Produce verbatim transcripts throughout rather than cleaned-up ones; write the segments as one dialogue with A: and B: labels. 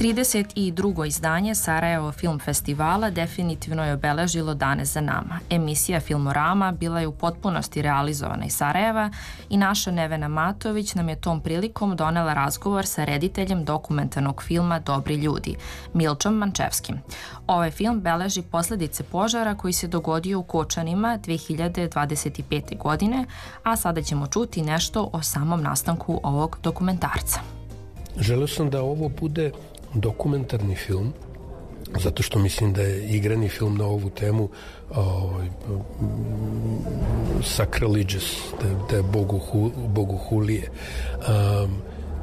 A: trideset drugo izdanje Sarajevo Film Festivala definitivno je obeležilo dane za nama. Emisija Filmorama bila je u potpunosti realizovana iz Sarajeva i naša Nevena Matović nam je tom prilikom donela razgovor sa rediteljem dokumentarnog filma Dobri ljudi, Milčom Mančevskim. Ovaj film beleži posledice požara koji se dogodio u Kočanima dve hiljade dvadeset pete. godine, a sada ćemo čuti nešto o samom nastanku ovog dokumentarca.
B: Želeo sam da ovo bude dokumentarni film, zato što mislim da je igrani film na ovu temu ovaj, sacrilegious, da, da je bogohu, bogohulije. Um,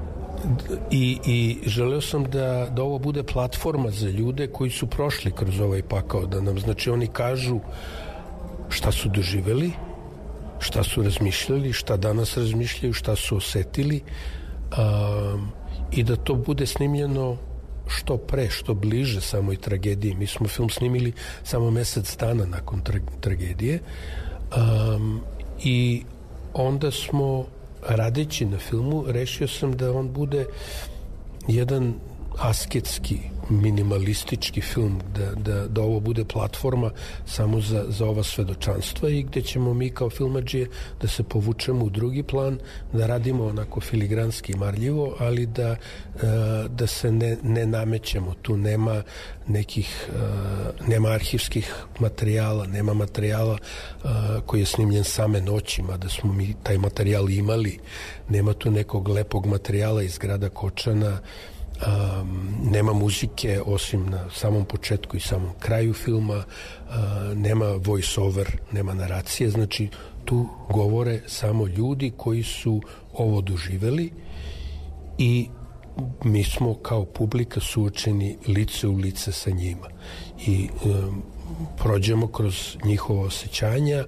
B: i, i želeo sam da, da ovo bude platforma za ljude koji su prošli kroz ovaj pakao, da nam, znači, oni kažu šta su doživeli, šta su razmišljali, šta danas razmišljaju, šta su osetili, um, i da to bude snimljeno što pre, što bliže samoj tragediji. Mi smo film snimili samo mesec dana nakon tra- tragedije um, i onda smo, radeći na filmu, rešio sam da on bude jedan asketski, minimalistički film, da, da, da ovo bude platforma samo za, za ova svedočanstva i gde ćemo mi kao filmadžije da se povučemo u drugi plan, da radimo onako filigranski i marljivo, ali da, da se ne, ne namećemo. Tu nema nekih, nema arhivskih materijala, nema materijala koji je snimljen same noći, mada smo mi taj materijal imali, nema tu nekog lepog materijala iz grada Kočana. Um, nema muzike osim na samom početku i samom kraju filma, uh, nema voice over, nema naracije, znači tu govore samo ljudi koji su ovo doživeli i mi smo kao publika suočeni lice u lice sa njima i um, prođemo kroz njihova osjećanja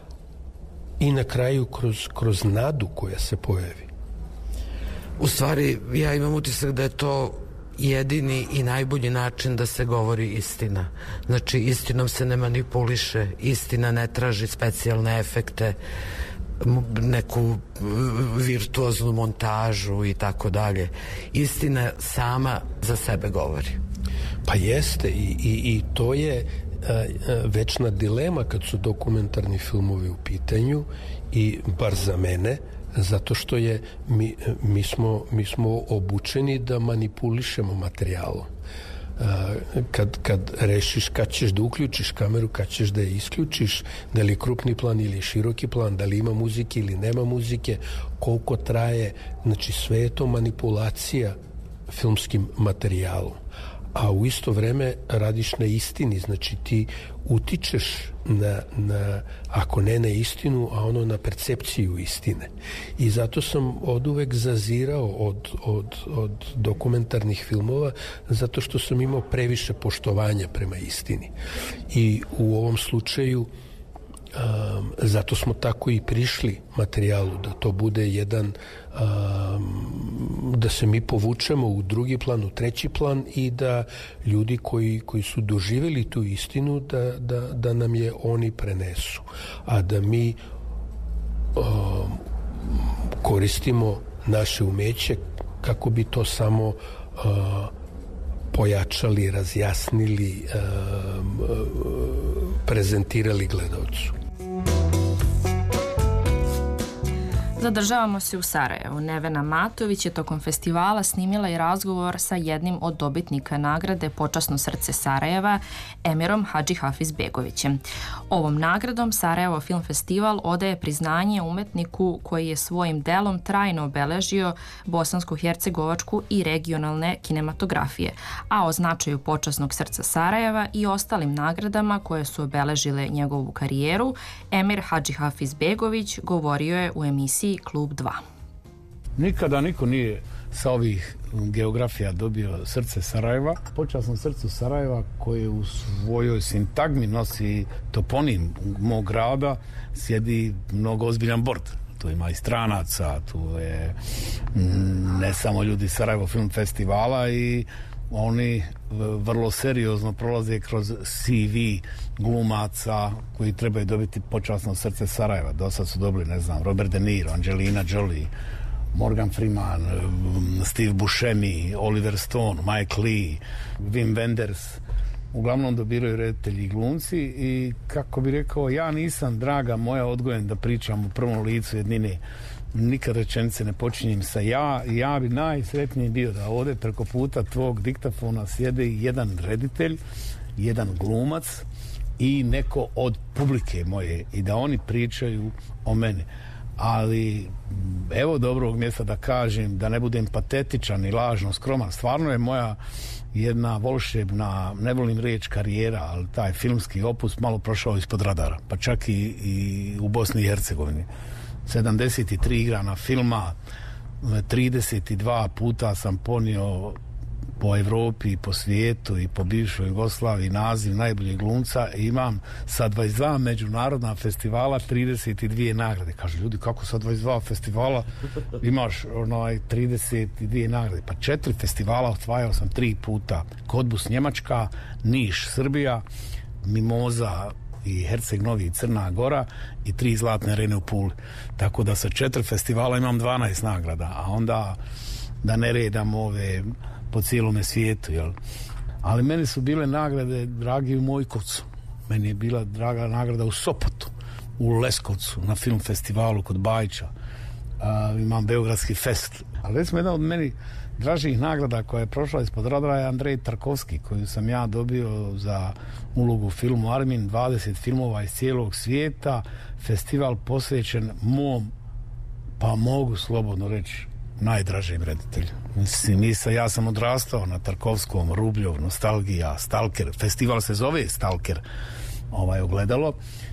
B: i na kraju kroz, kroz nadu koja se pojavi.
C: U stvari, ja imam utisak da je to jedini i najbolji način da se govori istina. Znači, istinom se ne manipuliše, istina ne traži specijalne efekte, neku virtuoznu montažu i tako dalje. Istina sama za sebe govori.
B: Pa jeste i, i, i to je a, a, večna dilema kad su dokumentarni filmovi u pitanju i bar za mene, zato što je mi, mi, smo, mi smo obučeni da manipulišemo materijalom. Kad, kad rešiš kad ćeš da uključiš kameru, kad ćeš da je isključiš, da li je krupni plan ili široki plan, da li ima muzike ili nema muzike, koliko traje, znači sve je to manipulacija filmskim materijalom. A u isto vreme radiš na istini, znači ti utičeš na, na, ako ne na istinu, a ono na percepciju istine. I zato sam od uvek zazirao od, od, od dokumentarnih filmova, zato što sam imao previše poštovanja prema istini. I u ovom slučaju Um, zato smo tako i prišli materijalu, da to bude jedan um, da se mi povučemo u drugi plan, u treći plan i da ljudi koji, koji su doživjeli tu istinu da, da, da nam je oni prenesu, a da mi um, koristimo naše umeće kako bi to samo uh, pojačali, razjasnili, um, prezentirali gledalcu.
A: Zadržavamo se u Sarajevu. Nevena Matović je tokom festivala snimila i razgovor sa jednim od dobitnika nagrade Počasno srce Sarajeva, Emirom Hadžihafizbegovićem. Ovom nagradom Sarajevo Film Festival odaje priznanje umetniku koji je svojim delom trajno obeležio bosansko-hercegovačku i regionalne kinematografije, a o značaju Počasnog srca Sarajeva i ostalim nagradama koje su obeležile njegovu karijeru, Emir Hadžihafizbegović govorio je u emisiji Klub dva.
D: Nikada niko nije sa ovih geografija dobio srce Sarajeva. Počasno srcu Sarajeva koje u svojoj sintagmi nosi toponim mog grada, sjedi mnogo ozbiljan bord. Tu ima i stranaca, tu je ne samo ljudi Sarajevo Film Festivala i oni vrlo seriozno prolaze kroz C V glumaca koji trebaju dobiti počasno srce Sarajeva. Do sad su dobili, ne znam, Robert De Niro, Angelina Jolie, Morgan Freeman, Steve Buscemi, Oliver Stone, Mike Lee, Wim Wenders, uglavnom dobiraju reditelji i glumci i kako bi rekao, ja nisam, draga moja, odgojen da pričam u prvom licu jednine, nikad rečenice ne počinjem sa ja, ja bi najsretniji bio da ovde preko puta tvog diktafona sjede jedan reditelj, jedan glumac i neko od publike moje i da oni pričaju o meni. Ali evo dobrog mjesta da kažem, da ne budem patetičan i lažno skroman, stvarno je moja jedna volšebna, ne volim riječ karijera, ali taj filmski opus malo prošao ispod radara, pa čak i, i u Bosni i Hercegovini. sedamdeset tri igrana filma, trideset dva puta sam ponio po Evropi i po svijetu i po bivšoj Jugoslaviji naziv najboljeg glumca i imam sa dvadeset dva međunarodna festivala trideset dvije nagrade. Kažu ljudi, kako sa dvadeset dva festivala imaš onaj trideset dvije nagrade? Pa četiri festivala osvajao sam tri puta. Kodbus Njemačka, Niš Srbija, Mimoza i Herceg Novi i Crna Gora i tri zlatne arene u Puli. Tako da sa četiri festivala imam dvanaest nagrada, a onda da ne redam ove po cijelome svijetu, jel? Ali meni su bile nagrade dragi u Mojkovcu. Meni je bila draga nagrada u Sopotu, u Leskovcu, na film festivalu kod Bajića. Uh, imam Beogradski fest. Ali recimo jedna od meni dražih nagrada koja je prošla ispod radara je Andrej Tarkovski, koju sam ja dobio za ulogu u filmu Armin, dvadeset filmova iz cijelog svijeta, festival posvećen mom, pa mogu slobodno reći, najdražim reditelju. Mislim, nisam, ja sam odrastao na Tarkovskom, Rubljov, Nostalgija, Stalker, festival se zove Stalker, ovaj, ogledalo,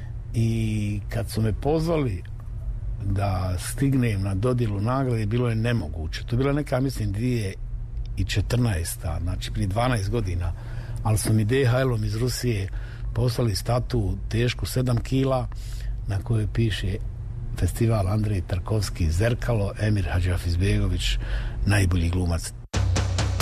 D: i kad su me pozvali da stignem na dodjelu nagrade, bilo je nemoguće. To je bila neka, mislim, dvije tisuće četrnaesta, znači prije dvanaest godina, ali su mi D H L-om iz Rusije poslali statu tešku sedam kila na kojoj piše festival Andrej Tarkovski Zerkalo, Emir Hadžihafizbegović najbolji glumac.